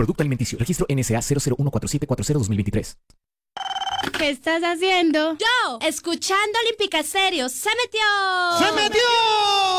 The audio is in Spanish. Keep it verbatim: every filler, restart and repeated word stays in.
Producto alimenticio. Registro N S A cero cero uno cuatro siete cuatro cero dos mil veintitrés. ¿Qué estás haciendo? Yo, escuchando Olímpica Estéreo. ¡Se metió! ¡Se metió!